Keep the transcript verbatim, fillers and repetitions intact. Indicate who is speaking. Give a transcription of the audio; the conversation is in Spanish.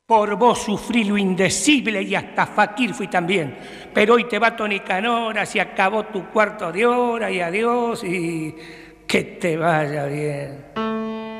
Speaker 1: Por vos sufrí lo indecible y hasta faquir fui también. Pero hoy te va Tony Canora, se acabó tu cuarto de hora y adiós y que te vaya bien.